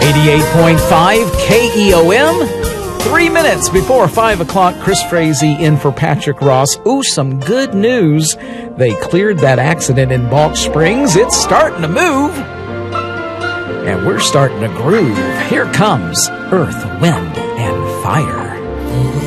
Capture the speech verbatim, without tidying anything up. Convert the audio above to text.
eighty-eight point five K E O M. Three minutes before five o'clock, Chris Frazee in for Patrick Ross. Ooh, some good news. They cleared that accident in Balch Springs. It's starting to move. And we're starting to groove. Here comes Earth, Wind, and Fire.